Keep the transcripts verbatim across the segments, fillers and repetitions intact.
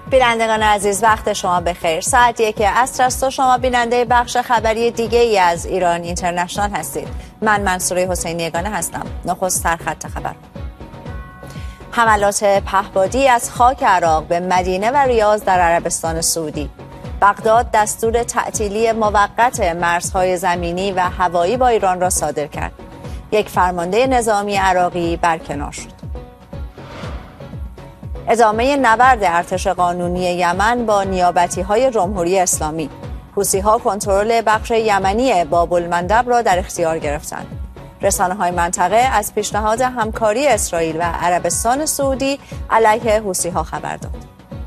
بینندگان عزیز، وقت شما بخیر. ساعت یک عصر است و شما بیننده بخش خبری دیگه ای از ایران اینترنشنال هستید. من منصوره حسینی یگانه هستم. نخست سرخط خبر. حملات پهپادی از خاک عراق به مدینه و ریاض در عربستان سعودی. بغداد دستور تعطیلی موقت مرزهای زمینی و هوایی با ایران را صادر کرد. یک فرمانده نظامی عراقی برکنار شد. ادامه نبرد ارتش قانونی یمن با نیابتی‌های جمهوری اسلامی. حوثی‌ها کنترل بخش یمنی باب المندب را در اختیار گرفتند. رسانه‌های منطقه از پیشنهاد همکاری اسرائیل و عربستان سعودی علیه حوثی‌ها خبر داد.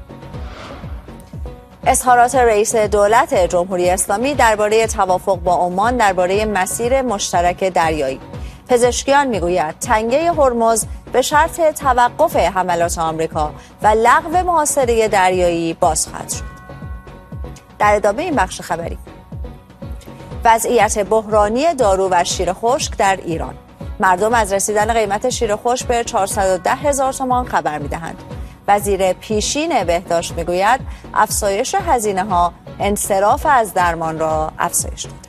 اظهارات رئیس دولت جمهوری اسلامی درباره توافق با عمان درباره مسیر مشترک دریایی. پزشکیان میگوید تنگه هرمز به شرط توقف حملات آمریکا و لغو محاصره دریایی باز خواهد شد. در ادامه این بخش خبری، وضعیت بحرانی دارو و شیر خشک در ایران. مردم از رسیدن قیمت شیر خشک به چهارصد و ده هزار تومان خبر می‌دهند. وزیر پیشین بهداشت میگوید افزایش هزینه‌ها انصراف از درمان را افزایش داده.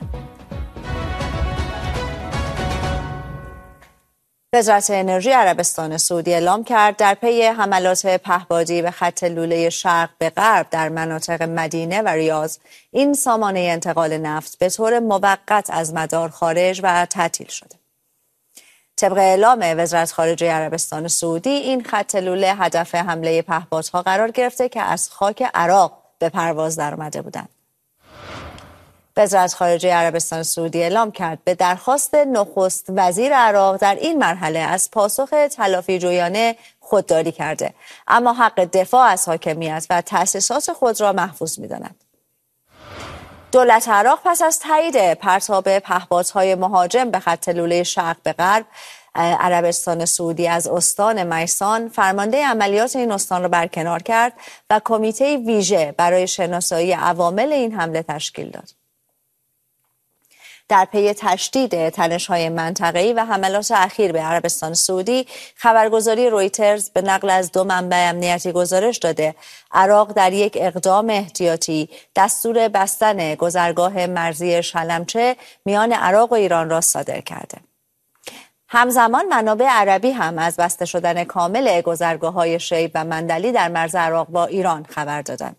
وزارت انرژی عربستان سعودی اعلام کرد در پی حملات پهپادی به خط لوله شرق به غرب در مناطق مدینه و ریاض، این سامانه انتقال نفت به طور موقت از مدار خارج و تعطیل شده. طبق اعلام وزارت خارجه عربستان سعودی، این خط لوله هدف حمله پهپادها قرار گرفته که از خاک عراق به پرواز درآمده بودند. وزارت خارجه عربستان سعودی اعلام کرد به درخواست نخست وزیر عراق در این مرحله از پاسخ تلافی جویانه خودداری کرده، اما حق دفاع از حاکمیت و تأسیسات خود را محفوظ می‌داند. دولت عراق پس از تایید پرتاب پهپادهای مهاجم به خط لوله شرق به غرب عربستان سعودی از استان میسان، فرمانده عملیات این استان را برکنار کرد و کمیته ویژه برای شناسایی عوامل این حمله تشکیل داد. در پی تشدید تنش‌های منطقه‌ای و حملات اخیر به عربستان سعودی، خبرگزاری رویترز به نقل از دو منبع امنیتی گزارش داده عراق در یک اقدام احتیاطی دستور بستن گذرگاه مرزی شلمچه میان عراق و ایران را صادر کرده. همزمان منابع عربی هم از بسته شدن کامل گذرگاه‌های شیب و مندلی در مرز عراق با ایران خبر دادند.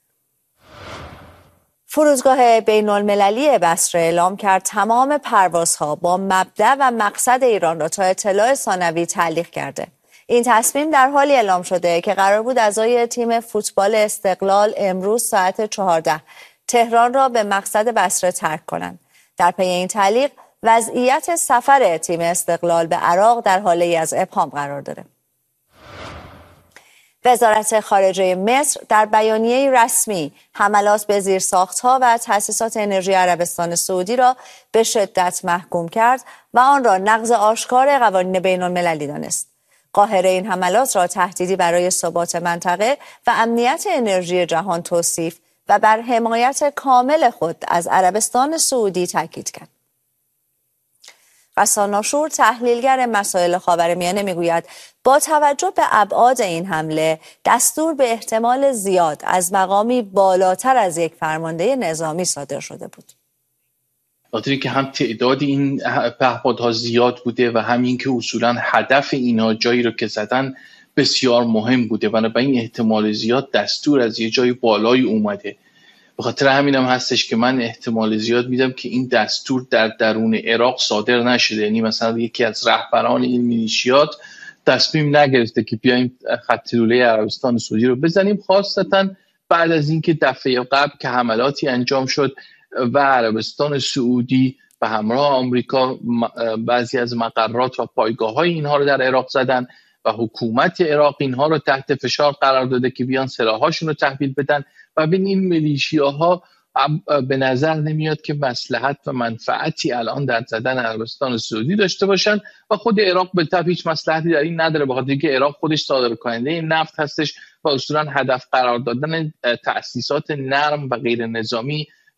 فرودگاه بین المللی بصره اعلام کرد تمام پروازها با مبدأ و مقصد ایران را تا اطلاع ثانوی تعلیق کرده. این تصمیم در حالی اعلام شده که قرار بود اعضای تیم فوتبال استقلال امروز ساعت چهارده تهران را به مقصد بصره ترک کنند. در پی این تعلیق، وضعیت سفر تیم استقلال به عراق در حالی از ابهام قرار داره. وزارت خارجه مصر در بیانیه رسمی حملات به زیرساخت‌ها و تأسیسات انرژی عربستان سعودی را به شدت محکوم کرد و آن را نقض آشکار قوانین بین‌المللی دانست. قاهره این حملات را تهدیدی برای ثبات منطقه و امنیت انرژی جهان توصیف و بر حمایت کامل خود از عربستان سعودی تاکید کرد. غسان ناشور، تحلیلگر مسائل خاورمیانه، میگوید با توجه به ابعاد این حمله دستور به احتمال زیاد از مقامی بالاتر از یک فرمانده نظامی صادر شده بود. خاطری که هم تعداد این پهپادها زیاد بوده و همین که اصولا هدف اینا جایی رو که زدن بسیار مهم بوده، بنابراین احتمال زیاد دستور از یه جای بالای اومده. به خاطر همینم هستش که من احتمال زیاد میدم که این دستور در درون عراق صادر نشده، یعنی مثلا یکی از رهبران این میلیشیات تصمیم نگرفته که بیایم خط لوله عربستان سعودی رو بزنیم، خاصتا بعد از اینکه دفعه قبل که حملاتی انجام شد و عربستان سعودی به همراه آمریکا بعضی از مقرات و پایگاه‌های اینها رو در عراق زدن و حکومت عراق اینها رو تحت فشار قرار داده که بیان سلاحاشون رو تحویل بدن و بین این میلیشیاها به نظر نمیاد که مصلحت و منفعتی الان در زدن عربستان سعودی داشته باشن و خود عراق به طبع هیچ مصلحتی در این نداره، بخاطر اینکه عراق خودش صادر کننده این نفت هستش و اصولا هدف قرار دادن تأسیسات نرم و غیر نظامی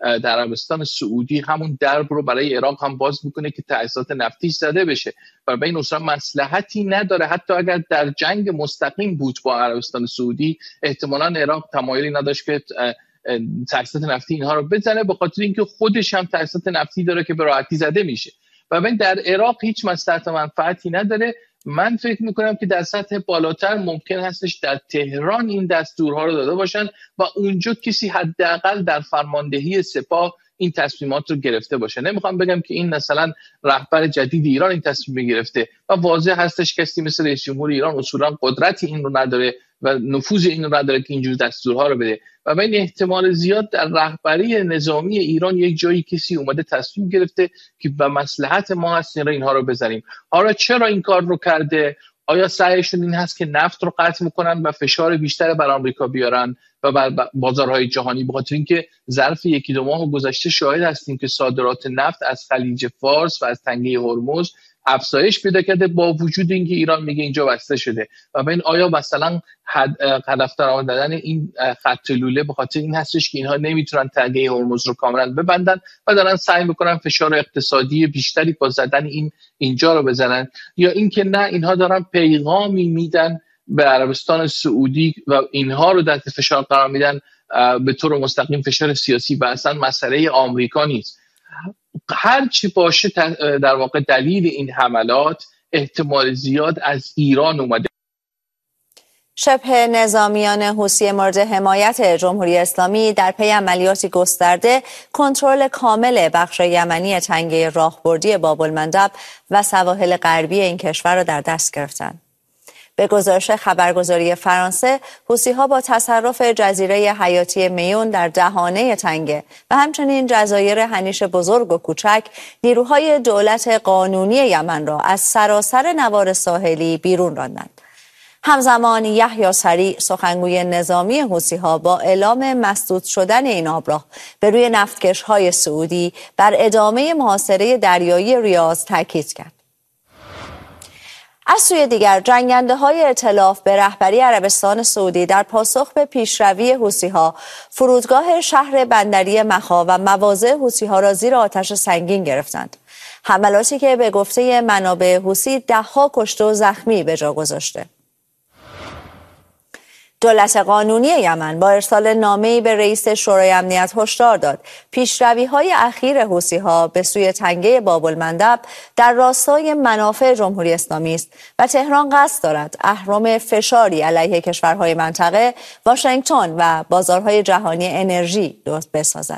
در عربستان سعودی همون درب رو برای عراق هم باز میکنه که تأسیسات نفتیش زده بشه و به این اصلا مصلحتی نداره. حتی اگر در جنگ مستقیم بود با عربستان سعودی احتمالاً عراق تمایلی نداشت که تأسیسات نفتی اینها رو بزنه، به خاطر اینکه خودش هم تأسیسات نفتی داره که به راحتی زده میشه و ببین در عراق هیچ مصلحت و منفعتی نداره. من فکر میکنم که در سطح بالاتر ممکن هستش در تهران این دستورها رو داده باشن و اونجا کسی حداقل در فرماندهی سپاه این تصمیمات رو گرفته باشه. نمیخوام بگم که این مثلا رهبر جدید ایران این تصمیم گرفته و واضح هستش کسی مثل رئیس جمهور ایران اصولا قدرتی این رو نداره و نفوذ این رو نداره که اینجور دستورها رو بده و این احتمال زیاد در رهبری نظامی ایران یک جایی کسی اومده تصمیم گرفته که به مصلحت ما هست اینها رو بزنیم. حالا چرا این کار رو کرده؟ آیا سعیشون این هست که نفت رو قطع میکنن و فشار بیشتر بر آمریکا بیارن و بر بازارهای جهانی؟ به خاطر اینکه ظرف یکی دو ماه گذشته شاهد هستیم که صادرات نفت از خلیج فارس و از تنگه هرمز افزایش پیدا کرده با وجود اینکه ایران میگه اینجا بسته شده و ببین آیا مثلا هدف قرار دادن این خط لوله به خاطر این هستش که اینها نمیتونن تنگه هرمز رو کاملا ببندن و دارن سعی میکنن فشار اقتصادی بیشتری با زدن این اینجا رو بزنن، یا اینکه نه اینها دارن پیغامی میدن به عربستان سعودی و اینها رو در فشار قرار میدن به طور مستقیم فشار سیاسی و اصلا مسئله آمریکا نیست. هر چی باشه در واقع دلیل این حملات احتمال زیاد از ایران اومده. شبه نظامیان حوثی مورد حمایت جمهوری اسلامی در پی عملیاتی گسترده کنترل کامل بخش یمنی تنگه راهبردی باب المندب و سواحل غربی این کشور را در دست گرفتند. به گزارش خبرگزاری فرانسه، حوثی‌ها با تصرف جزیره حیاتی میون در دهانه تنگه و همچنین جزایر هنیش بزرگ و کوچک نیروهای دولت قانونی یمن را از سراسر نوار ساحلی بیرون راندند. همزمان یحیی سریع سخنگوی نظامی حوثی‌ها با اعلام مسدود شدن این آبراه به روی نفتکش‌های سعودی بر ادامه محاصره دریایی ریاض تاکید کرد. از سوی دیگر جنگنده‌های ائتلاف به رهبری عربستان سعودی در پاسخ به پیشروی حوثی‌ها فرودگاه شهر بندری مخا و مواضع حوثی‌ها را زیر آتش سنگین گرفتند. حملاتی که به گفته منابع حوثی ده‌ها کشته و زخمی به جا گذاشته. دولت قانونی یمن با ارسال نامه‌ای به رئیس شورای امنیت هشدار داد پیشروی‌های اخیر حوثی‌ها به سوی تنگه باب المندب در راستای منافع جمهوری اسلامی است و تهران قصد دارد اهرم فشاری علیه کشورهای منطقه، واشنگتن و بازارهای جهانی انرژی بسازد.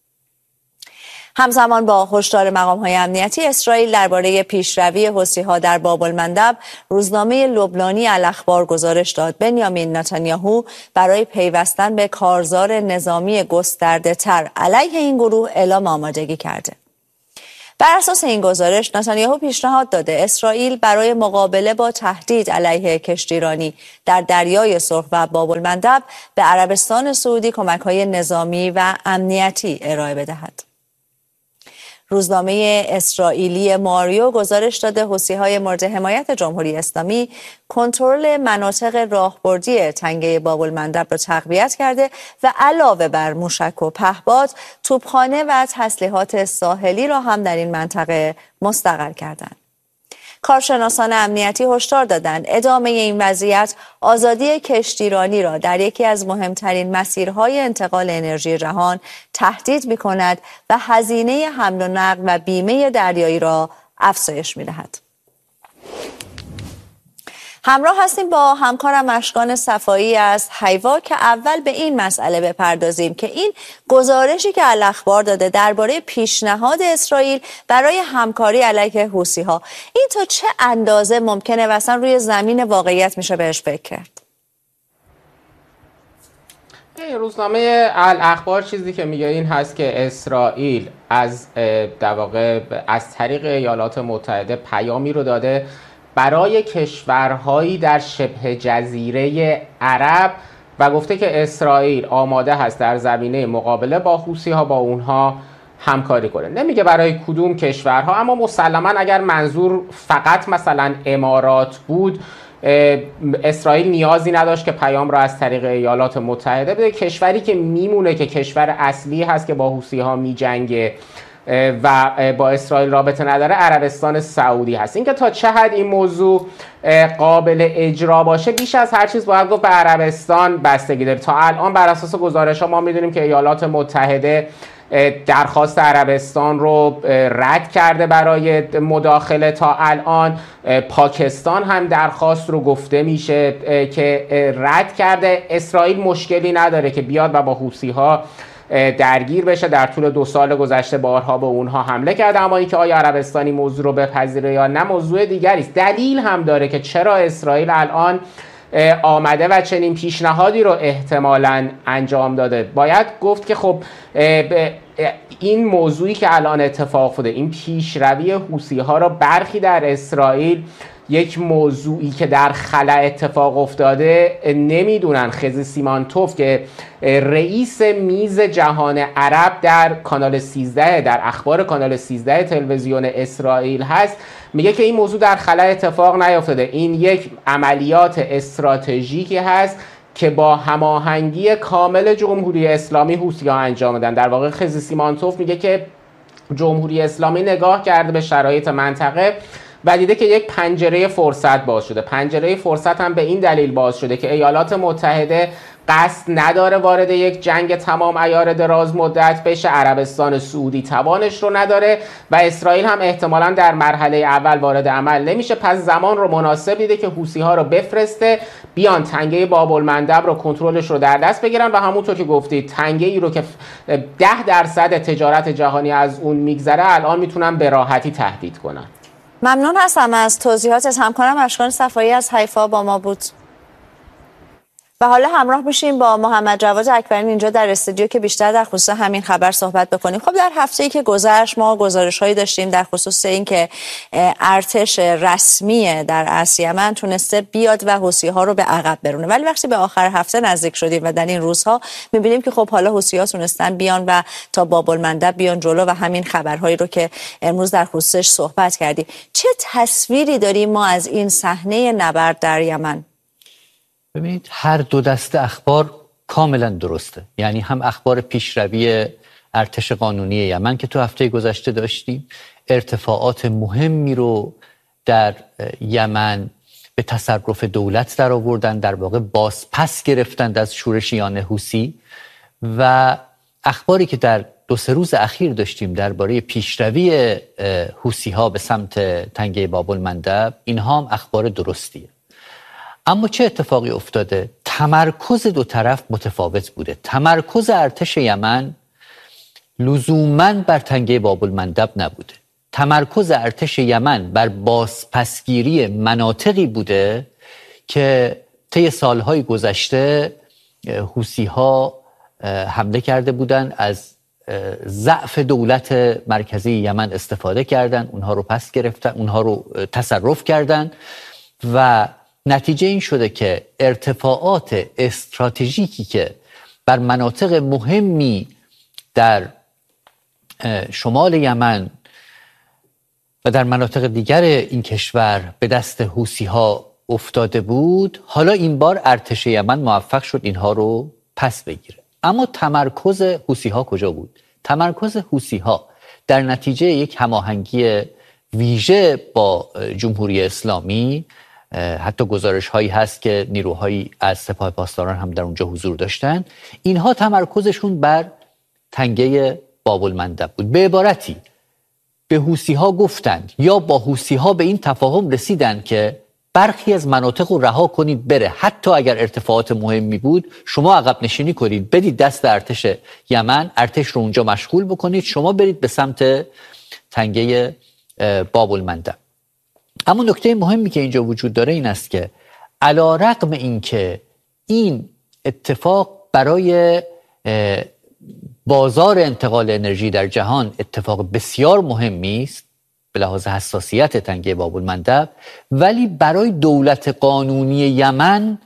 همزمان با هشدار مقام‌های امنیتی اسرائیل درباره پیشروی حوثی‌ها در باب المندب، روزنامه لبنانی الاخبار گزارش داد بنیامین نتانیاهو برای پیوستن به کارزار نظامی گسترده‌تر علیه این گروه اعلام آمادگی کرده. بر اساس این گزارش نتانیاهو پیشنهاد داده اسرائیل برای مقابله با تهدید علیه کشتیرانی در دریای سرخ و باب المندب به عربستان سعودی کمک‌های نظامی و امنیتی ارائه بدهد. روزنامه اسرائیلی ماریو گزارش داده حوثی‌های مورد حمایت جمهوری اسلامی کنترل مناطق راهبردی تنگه باب المندب را تقویت کرده و علاوه بر موشک و پهپاد، توپخانه و تسلیحات ساحلی را هم در این منطقه مستقر کردند. کارشناسان امنیتی هشدار دادند ادامه این وضعیت آزادی کشتیرانی را در یکی از مهمترین مسیرهای انتقال انرژی جهان تهدید می‌کند و هزینه حمل و نقل و بیمه دریایی را افزایش می‌دهد. همراه هستیم با همکارم اشکان صفایی از حیوا که اول به این مسئله بپردازیم که این گزارشی که الاخبار داده درباره پیشنهاد اسرائیل برای همکاری علیه حوثی‌ها، این تا چه اندازه ممکنه و اصلا روی زمین واقعیت میشه بهش فکر کرد؟ روزنامه الاخبار چیزی که میگه این هست که اسرائیل از در واقع از طریق ایالات متحده پیامی رو داده برای کشورهایی در شبه جزیره عرب و گفته که اسرائیل آماده هست در زمینه مقابله با حوثی‌ها با اونها همکاری کنه. نمیگه برای کدوم کشورها، اما مسلماً اگر منظور فقط مثلا امارات بود اسرائیل نیازی نداشت که پیام را از طریق ایالات متحده بده. کشوری که میمونه که کشور اصلی هست که با حوثی‌ها میجنگه و با اسرائیل رابطه نداره عربستان سعودی هست. اینکه تا چه حد این موضوع قابل اجرا باشه بیش از هر چیز باید گفت به عربستان بستگی داره. تا الان بر اساس گزارش‌ها ما میدونیم که ایالات متحده درخواست عربستان رو رد کرده برای مداخله. تا الان پاکستان هم درخواست رو گفته میشه که رد کرده. اسرائیل مشکلی نداره که بیاد و با حوثی‌ها درگیر بشه. در طول دو سال گذشته بارها به اونها حمله کرده، اما اینکه آیا عربستانی موضوع رو بپذیره یا نه موضوع دیگری است. دلیل هم داره که چرا اسرائیل الان آمده و چنین پیشنهادی رو احتمالاً انجام داده. باید گفت که خب این موضوعی که الان اتفاق افتاده، این پیشروی حوثی‌ها را برخی در اسرائیل یک موضوعی که در خلا اتفاق افتاده نمیدونن. خزی سیمانتوف که رئیس میز جهان عرب در کانال سیزده، در اخبار کانال سیزده تلویزیون اسرائیل هست، میگه که این موضوع در خلا اتفاق نیفتاده. این یک عملیات استراتژیکی هست که با هماهنگی کامل جمهوری اسلامی حوثی‌ها انجام دادن. در واقع خزی سیمانتوف میگه که جمهوری اسلامی نگاه کرده به شرایط منطقه و دیده که یک پنجره فرصت باز شده. پنجره فرصت هم به این دلیل باز شده که ایالات متحده قصد نداره وارد یک جنگ تمام عیار دراز مدت بشه، عربستان سعودی توانش رو نداره و اسرائیل هم احتمالاً در مرحله اول وارد عمل نمیشه. پس زمان رو مناسب دیده که حوثی‌ها رو بفرسته بیان تنگه باب المندب رو کنترلش رو در دست بگیرن و همونطور که گفتید تنگه ای رو که ده درصد تجارت جهانی از اون میگذره الان میتونن به راحتی تهدید کنن. ممنون هستم از توضیحاتت. همکارم اشکان صفایی از حیفا با ما بود و حالا همراه میشیم با محمد جواد اکبرین اینجا در استودیو که بیشتر در خصوص همین خبر صحبت بکنیم. خب در هفته‌ای که گذشت ما گزارش‌هایی داشتیم در خصوص اینکه ارتش رسمی در اصل یمن تونسته بیاد و حوثی‌ها رو به عقب برونه، ولی وقتی به آخر هفته نزدیک شدیم و در این روزها می‌بینیم که خب حالا حوثی‌ها تونستن بیان و تا باب المندب بیان جلو و همین خبرهایی رو که امروز در خصوصش صحبت کردیم. چه تصویری داریم ما از این صحنه نبرد در یمن؟ ببینید هر دو دسته اخبار کاملا درسته. یعنی هم اخبار پیشروی ارتش قانونی یمن که تو هفته گذشته داشتیم، ارتفاعات مهمی رو در یمن به تصرف دولت در آوردن، در واقع بازپس گرفتند از شورشیان حوثی، و اخباری که در دو سه روز اخیر داشتیم درباره پیشروی حوثی‌ها به سمت تنگه باب المندب، اینها هم اخبار درستیه. اما چه اتفاقی افتاده؟ تمرکز دو طرف متفاوت بوده. تمرکز ارتش یمن لزوماً بر تنگه باب المندب نبوده. تمرکز ارتش یمن بر بازپسگیری مناطقی بوده که طی سالهای گذشته حوثی‌ها حمله کرده بودند، از ضعف دولت مرکزی یمن استفاده کردند، اونها رو پس گرفتن، اونها رو تصرف کردند و نتیجه این شده که ارتفاعات استراتژیکی که بر مناطق مهمی در شمال یمن و در مناطق دیگر این کشور به دست حوثی‌ها افتاده بود، حالا این بار ارتش یمن موفق شد اینها رو پس بگیره. اما تمرکز حوثی‌ها کجا بود؟ تمرکز حوثی‌ها در نتیجه یک هماهنگی ویژه با جمهوری اسلامی، حتی گزارش هایی هست که نیروهایی از سپاه پاسداران هم در اونجا حضور داشتن، اینها تمرکزشون بر تنگه باب المندب بود. به عبارتی به حوثی‌ها گفتند یا با حوثی‌ها به این تفاهم رسیدند که برخی از مناطق رو رها کنید بره، حتی اگر ارتفاعات مهمی بود شما عقب نشینی کنید، بدید دست ارتش یمن، ارتش رو اونجا مشغول بکنید، شما برید به سمت تنگه باب المندب. اما نکته مهمی که اینجا وجود داره این است که علی رغم این که این اتفاق برای بازار انتقال انرژی در جهان اتفاق بسیار مهمی است به لحاظ حساسیت تنگه باب المندب، ولی برای دولت قانونی یمن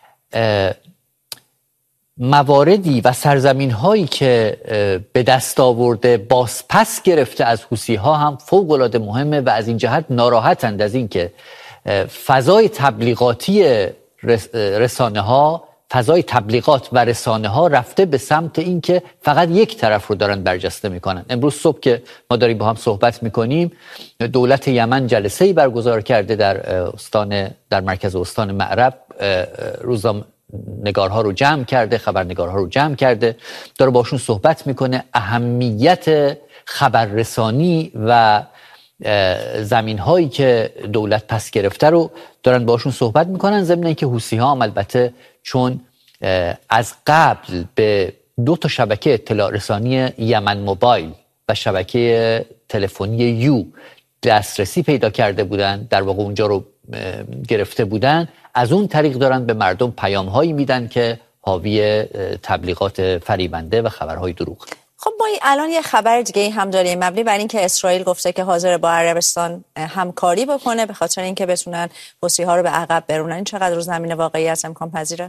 مواردی و سرزمین هایی که به دست آورده بازپس گرفته از حوثی‌ها هم فوق العاده مهمه و از این جهت ناراحتند از این که فضای تبلیغاتی رسانه ها، فضای تبلیغات و رسانه ها رفته به سمت این که فقط یک طرف رو دارن برجسته میکنن. امروز صبح که ما داریم با هم صحبت میکنیم، دولت یمن جلسه‌ای برگزار کرده در استان در مرکز استان معرب، روزنامه‌نگارها رو جمع کرده، خبرنگارها رو جمع کرده، داره باشون صحبت میکنه، اهمیت خبررسانی و زمین هایی که دولت پس گرفته رو دارن باشون صحبت میکنن. ضمن اینکه حوثی ها هم البته چون از قبل به دو تا شبکه اطلاع رسانی یمن موبایل و شبکه تلفنی یو دسترسی پیدا کرده بودن، در واقع اونجا رو گرفته بودن، از اون طریق دارن به مردم پیام هایی میدن که حاوی تبلیغات فریبنده و خبرهای دروغ. خب ما الان یه خبر دیگه هم داریم مبنی بر اینکه اسرائیل گفته که حاضر با عربستان همکاری بکنه به خاطر اینکه بتونن حوثی‌ها رو به عقب برونن. این چقدر رو زمین واقعیت امکان پذیره؟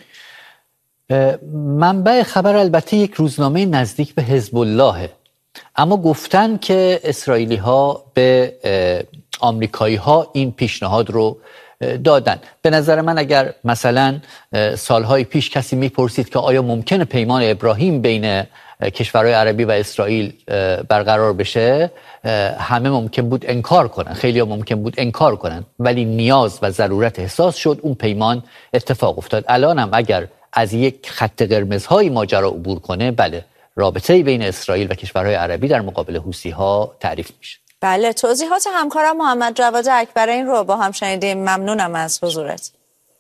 منبع خبر البته یک روزنامه نزدیک به حزب الله، اما گفتن که اسرائیلی ها به آمریکایی ها این پیشنهاد رو دادن. به نظر من اگر مثلا سالهای پیش کسی میپرسید که آیا ممکنه پیمان ابراهیم بین کشورهای عربی و اسرائیل برقرار بشه، همه ممکن بود انکار کنن، خیلی ها ممکن بود انکار کنن، ولی نیاز و ضرورت احساس شد، اون پیمان اتفاق افتاد. الان هم اگر از یک خط قرمزهای ماجرا عبور کنه، بله، رابطه بین اسرائیل و کشورهای عربی در مقابل حوثی‌ها تعریف میشه. بله، توضیحات همکارم محمد جواد اکبرین رو با هم شنیدیم. ممنونم از حضورت.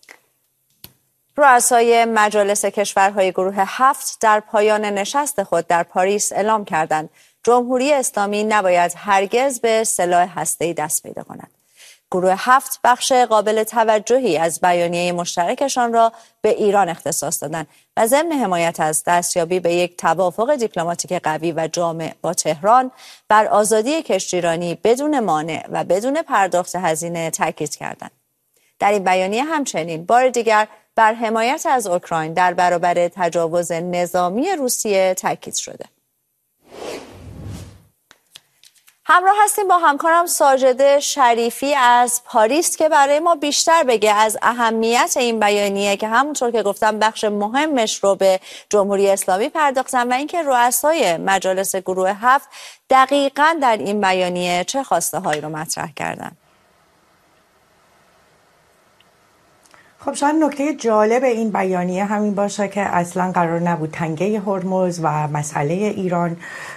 رؤسای مجالس کشورهای گروه هفت در پایان نشست خود در پاریس اعلام کردند جمهوری اسلامی نباید هرگز به سلاح هسته‌ای دست پیدا کند. گروه هفت بخش قابل توجهی از بیانیه مشترکشان را به ایران اختصاص دادند و ضمن حمایت از دستیابی به یک توافق دیپلماتیک قوی و جامع با تهران بر آزادی کشتیرانی بدون مانع و بدون پرداخت هزینه تاکید کردند. در این بیانیه همچنین بار دیگر بر حمایت از اوکراین در برابر تجاوز نظامی روسیه تاکید شده. همراه هستیم با همکارم ساجده شریفی از پاریس که برای ما بیشتر بگه از اهمیت این بیانیه که همونطور که گفتم بخش مهمش رو به جمهوری اسلامی پرداختن و اینکه رؤسای مجالس گروه هفت دقیقاً در این بیانیه چه خواسته هایی رو مطرح کردن. خب شاید نکته جالب این بیانیه همین باشه که اصلا قرار نبود تنگه هرمز و مسئله ایران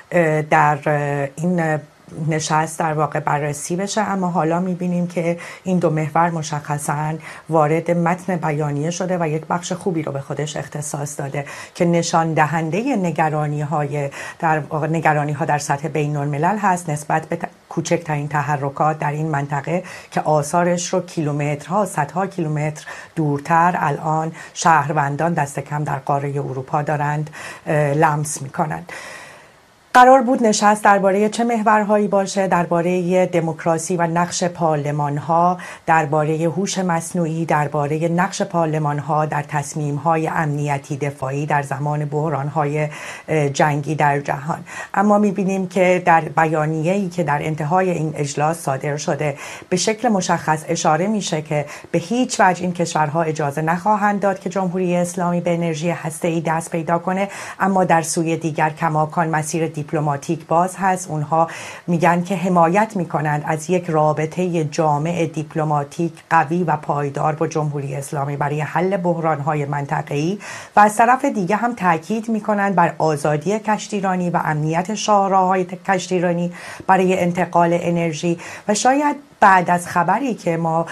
در این نشست در واقع بررسی بشه، اما حالا میبینیم که این دو محور مشخصاً وارد متن بیانیه شده و یک بخش خوبی رو به خودش اختصاص داده که نشان دهنده نگرانی های در واقع نگرانی ها در سطح بین الملل هست نسبت به کوچکترین تحرکات در این منطقه که آثارش رو کیلومترها صدها کیلومتر دورتر الان شهروندان دست کم در قاره اروپا دارند لمس میکنند. قرار بود نشست درباره چه محورهایی باشه؟ درباره دموکراسی و نقش پارلمان‌ها، درباره هوش مصنوعی، درباره نقش پارلمان‌ها در تصمیم‌های امنیتی دفاعی در زمان بحران‌های جنگی در جهان. اما می‌بینیم که در بیانیه‌ای که در انتهای این اجلاس صادر شده به شکل مشخص اشاره میشه که به هیچ وجه این کشورها اجازه نخواهند داد که جمهوری اسلامی به انرژی هسته‌ای دست پیدا کنه، اما در سوی دیگر کماکان مسیر دیپلماتیک باز هست. اونها میگن که حمایت میکنند از یک رابطه جامع دیپلماتیک قوی و پایدار با جمهوری اسلامی برای حل بحران‌های منطقه‌ای و از طرف دیگه هم تاکید میکنند بر آزادی کشتیرانی و امنیت شاهراهای کشتیرانی برای انتقال انرژی. و شاید بعد از خبری که ما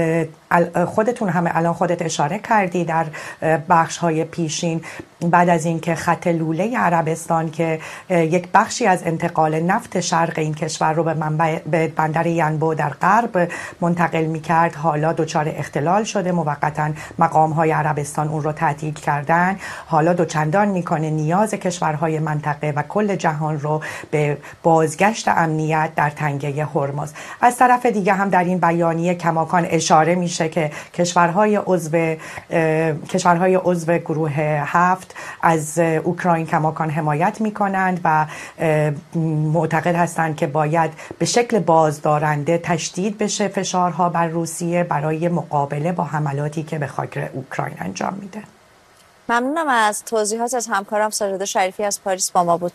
خودتون همه الان خودت اشاره کردی در بخش های پیشین، بعد از اینکه خط لوله عربستان که یک بخشی از انتقال نفت شرق این کشور رو به منبع به بندر ینبو در غرب منتقل می‌کرد، حالا دچار اختلال شده، موقتاً مقام‌های عربستان اون رو تعطیل کردن، حالا دوچندان میکنه نیاز کشورهای منطقه و کل جهان رو به بازگشت امنیت در تنگه هرمز. از طرف دیگه هم در این بیانیه کماکان اشاره میشه که کشورهای عضو کشورهای عضو گروه هفت نفت از اوکراین کماکان حمایت میکنند و معتقد هستند که باید به شکل بازدارنده تشدید بشه فشارها بر روسیه برای مقابله با حملاتی که به خاک اوکراین انجام میده. ممنونم از توضیحات از همکارم ساجده شریفی از پاریس با ما بود.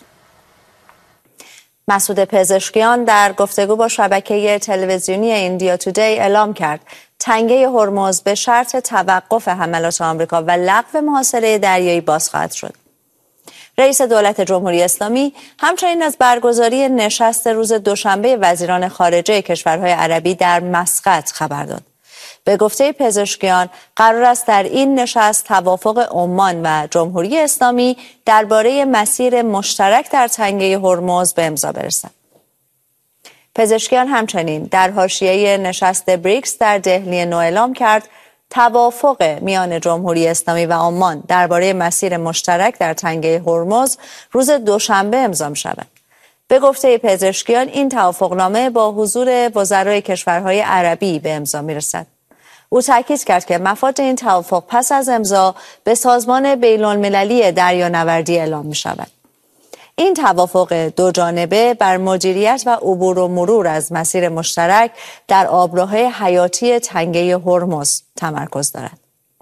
مسعود پزشکیان در گفتگو با شبکه تلویزیونی ایندیا تودی اعلام کرد تنگه هرمز به شرط توقف حملات آمریکا و لغو محاصره دریایی باز خواهد شد. رئیس دولت جمهوری اسلامی همچنین از برگزاری نشست روز دوشنبه وزیران خارجه کشورهای عربی در مسقط خبر داد. به گفته پزشکیان قرار است در این نشست توافق عمان و جمهوری اسلامی درباره مسیر مشترک در تنگه هرمز به امضا برسد. پزشکیان همچنین در حاشیه نشست بریکس در دهلی نو اعلام کرد توافق میان جمهوری اسلامی و عمان درباره مسیر مشترک در تنگه هرمز روز دوشنبه امضا شود. به گفته پزشکیان این توافقنامه با حضور وزرای کشورهای عربی به امضا میرسد. او تاکید کرد که مفاد این توافق پس از امضا به سازمان بین‌المللی دریانوردی اعلام می شود. این توافق دو جانبه بر مدیریت و عبور و مرور از مسیر مشترک در آبراهای حیاتی تنگه هرمز تمرکز دارد.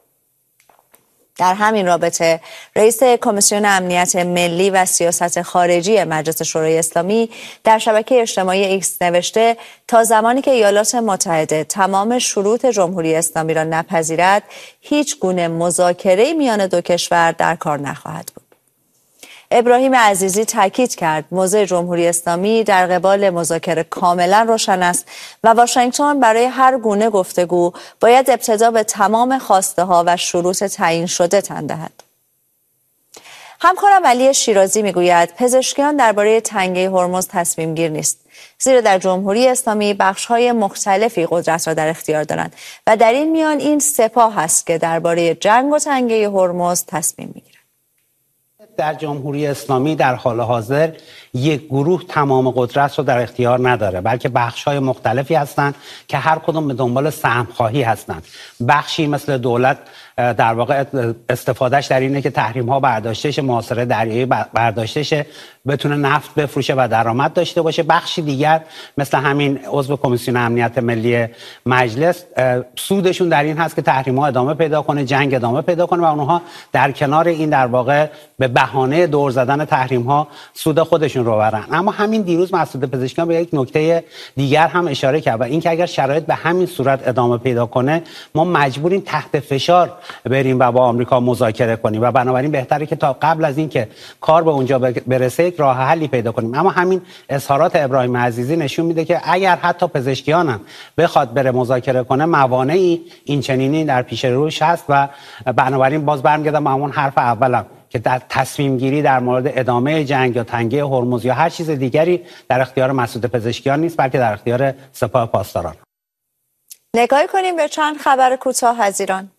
در همین رابطه رئیس کمیسیون امنیت ملی و سیاست خارجی مجلس شورای اسلامی در شبکه اجتماعی ایکس نوشته تا زمانی که ایالات متحده تمام شروط جمهوری اسلامی را نپذیرد هیچ گونه مذاکره میان دو کشور در کار نخواهد بود. ابراهیم عزیزی تاکید کرد موضع جمهوری اسلامی در قبال مذاکره کاملا روشن است و واشنگتن برای هر گونه گفتگو باید ابتدا به تمام خواسته ها و شروط تعیین شده تن دهد. همکارم علی شیرازی میگوید پزشکیان درباره تنگه هرمز تصمیم گیر نیست، زیرا در جمهوری اسلامی بخش‌های مختلفی قدرت را در اختیار دارند و در این میان این سپاه است که درباره جنگ و تنگه هرمز تصمیم میگیرد. در جمهوری اسلامی در حال حاضر یک گروه تمام قدرت رو در اختیار نداره، بلکه بخش‌های مختلفی هستند که هر کدوم به دنبال سهم‌خواهی هستند. بخشی مثل دولت در واقع استفادهش در اینه که تحریم‌ها برداشته شه، محاصره دریایی برداشته شه، بتونه نفت بفروشه و درآمد داشته باشه. بخشی دیگر مثل همین عضو کمیسیون امنیت ملی مجلس سودشون در این هست که تحریم‌ها ادامه پیدا کنه، جنگ ادامه پیدا کنه و اونها در کنار این در واقع به بهانه دور زدن تحریم‌ها سود خودشون رو برن. اما همین دیروز مسعود پزشکیان به یک نکته دیگر هم اشاره کرد و این که اگر شرایط به همین صورت ادامه پیدا کنه ما مجبوریم تحت فشار بریم و با آمریکا مذاکره کنیم و بنابراین بهتره که تا قبل از اینکه کار به اونجا برسه یک راه حلی پیدا کنیم. اما همین اظهارات ابراهیم عزیزی نشون میده که اگر حتی پزشکیان هم بخواد بره مذاکره کنه موانعی این چنینی در پیش روش هست و بنابراین باز برمیگردم به همون حرف اولم که در تصمیم گیری در مورد ادامه جنگ یا تنگه هرمز یا هر چیز دیگری در اختیار مسعود پزشکیان نیست، بلکه در اختیار سپاه پاسداران. نگاه کنیم به چند خبر کوتاه از ایران.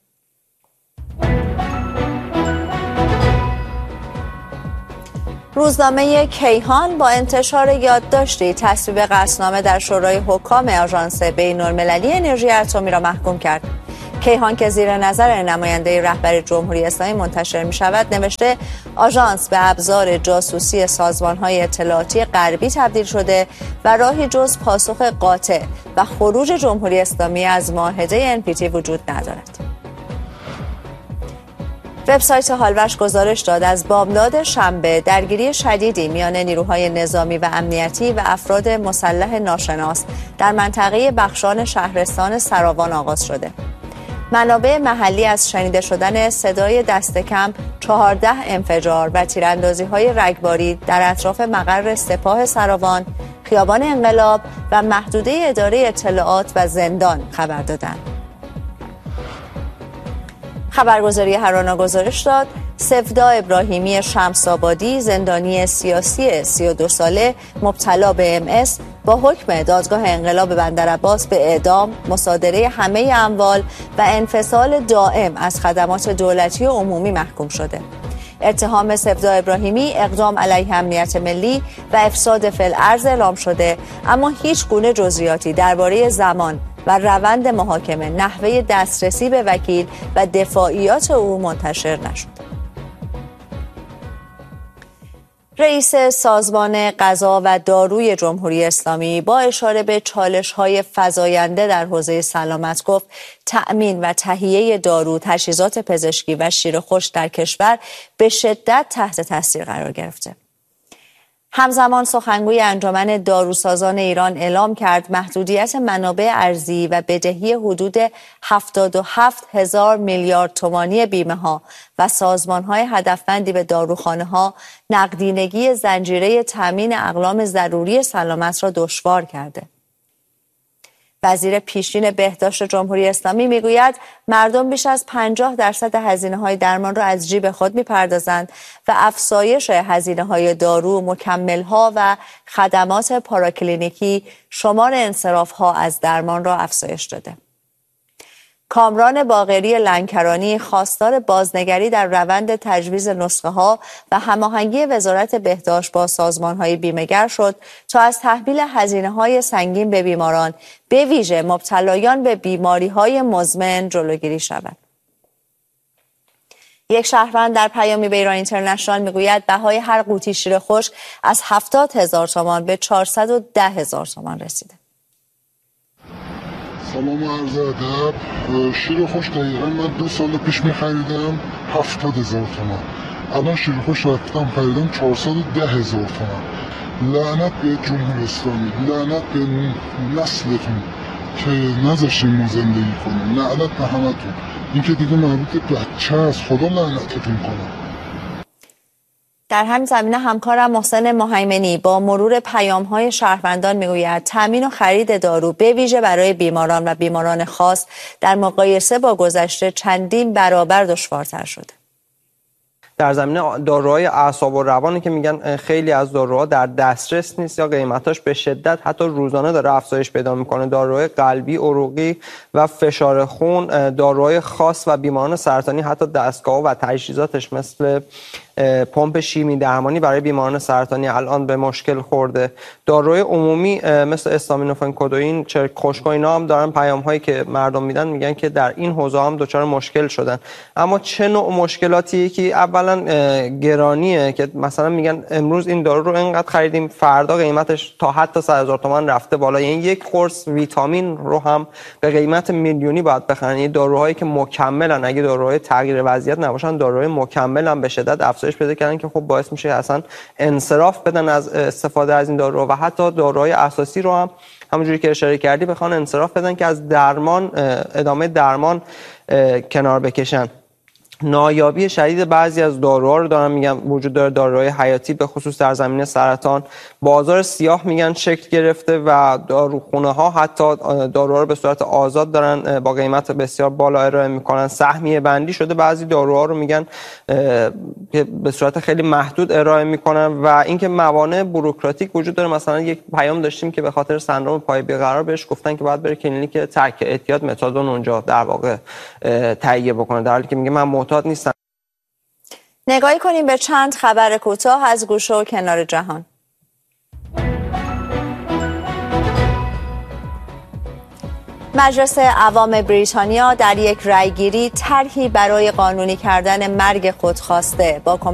روزنامه کیهان با انتشار یادداشتی تصویب قطعنامه در شورای حکام آژانس بین‌المللی انرژی اتمی را محکوم کرد. کیهان که زیر نظر نماینده رهبر جمهوری اسلامی منتشر می شود نوشته آژانس به ابزار جاسوسی سازمان‌های اطلاعاتی غربی تبدیل شده و راهی جز پاسخ قاطع و خروج جمهوری اسلامی از معاهده ان پی تی وجود ندارد. وبسایت هالوش گزارش داد از بامداد شنبه درگیری شدیدی میان نیروهای نظامی و امنیتی و افراد مسلح ناشناس در منطقه بخشان شهرستان سراوان آغاز شده. منابع محلی از شنیده شدن صدای دست کم چهارده انفجار و تیراندازی‌های رگباری در اطراف مقر سپاه سراوان، خیابان انقلاب و محدوده اداره اطلاعات و زندان خبر دادند. خبرگزاری هرانا گزارش داد سفدا ابراهیمی شمس‌آبادی زندانی سیاسی سی و دو ساله مبتلا به ام اس با حکم دادگاه انقلاب بندرعباس به اعدام، مصادره همه اموال و انفصال دائم از خدمات دولتی و عمومی محکوم شده. اتهام سفدا ابراهیمی اقدام علیه امنیت ملی و افساد فی الارض اعلام شده، اما هیچ گونه جزئیاتی درباره زمان و روند محاکمه، نحوه دسترسی به وکیل و دفاعیات او منتشر نشد. رئیس سازمان غذا و داروی جمهوری اسلامی با اشاره به چالش‌های فزاینده در حوزه سلامت گفت تأمین و تهیه دارو، تجهیزات پزشکی و شیر خشک در کشور به شدت تحت تاثیر قرار گرفته. همزمان سخنگوی انجمن داروسازان ایران اعلام کرد محدودیت منابع ارزی و بدهی حدود هفتاد و هفت هزار میلیارد تومانی بیمه ها و سازمان های هدفمندی به داروخانه ها نقدینگی زنجیره تامین اقلام ضروری سلامت را دشوار کرده. وزیر پیشین بهداشت جمهوری اسلامی میگوید مردم بیش از پنجاه درصد هزینه‌های درمان را از جیب خود می‌پردازند و افزایش هزینه‌های دارو، مکمل‌ها و خدمات پاراکلینیکی شمار انصراف‌ها از درمان را افزایش داده. کامران باقری لنکرانی خواستار بازنگری در روند تجویز نسخه‌ها و هماهنگی وزارت بهداشت با سازمان‌های بیمه‌گر شد تا از تحمیل هزینه‌های سنگین به بیماران به ویژه مبتلایان به بیماری‌های مزمن جلوگیری شود. یک شهروند در پیامی به ایران اینترنشنال میگوید بهای هر قوطی شیر خشک از هفتاد هزار تومان به چهارصد و ده هزار تومان رسیده. سلام و عرض ادب. شیر خشک دقیقا من دو سال پیش میخریدم هفتاد هزار تومان، الان شیر خشک رفتم خریدم چهارصد و ده هزار تومان. لعنت به جمهوری اسلامی، لعنت به نسلتون که نذاشتین ما زندگی کنیم، لعنت به همتون. این که دیگه مربوط به بچه است، خدا لعنتتون کنه. در همین زمینه همکارم محسن مهیمنی با مرور پیام‌های شهروندان میگوید تامین و خرید دارو به ویژه برای بیماران و بیماران خاص در مقایسه با گذشته چندین برابر دشوارتر شده. در زمینه داروهای اعصاب و روانی که میگن خیلی از داروها در دسترس نیست یا قیمتاش به شدت حتی روزانه داره افزایش پیدا میکنه. داروهای قلبی، عروقی و فشار خون، داروهای خاص و بیماران سرطانی حتی دستگاه و تجهیزاتش مثل پمپ شیمی درمانی برای بیماران سرطانی الان به مشکل خورده. داروهای عمومی مثل استامینوفن، کدوئین، چرک خشک و اینا هم دارن پیام هایی که مردم میدن میگن که در این حوزه هم دچار مشکل شدن. اما چه نوع مشکلاتی که اولا گرانیه که مثلا میگن امروز این دارو رو اینقدر خریدیم فردا قیمتش تا حتی صد هزار تومان رفته بالا، یعنی یک قرص ویتامین رو هم به قیمت میلیونی باید بخرن. این داروهایی که مکملن، اگه داروهای تغییر وضعیت نباشن داروهای مکملن به شدت افزایش پیدا کردن که خب باعث میشه اصلا انصراف بدن از استفاده از این دارو و حتی داروهای اساسی رو هم همونجوری که اشاره کردی بخوان انصراف بدن که از درمان ادامه درمان کنار بکشن. نایابی شدید بعضی از داروها رو دارن میگن وجود داره، داروهای حیاتی به خصوص در زمینه سرطان. بازار سیاه میگن شکل گرفته و داروخونه ها حتی داروها رو به صورت آزاد دارن با قیمت بسیار بالا ارائه میکنن. سهمیه بندی شده، بعضی داروها رو میگن که به صورت خیلی محدود ارائه میکنن و اینکه موانع بوروکراتیک وجود داره. مثلا یک پیام داشتیم که به خاطر سندرم پای بیقرار بهش گفتن که باید بره کلینیک ترک اعتیاد متادون اونجا در واقع تهیه بکنه، در حالی که میگه من نیستن. نگاهی کنیم به چند خبر کوتاه از گوشه و کنار جهان. مجلس عوام بریتانیا در یک رأیگیری طرحی برای قانونی کردن مرگ خودخواسته با